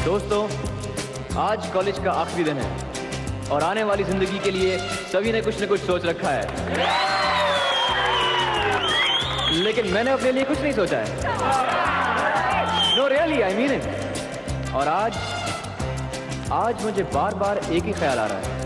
दोस्तों, आज कॉलेज का आखिरी दिन है और आने वाली जिंदगी के लिए सभी ने कुछ न कुछ सोच रखा है, लेकिन मैंने अपने लिए कुछ नहीं सोचा है। No really, I mean it. और आज मुझे बार बार एक ही ख्याल आ रहा है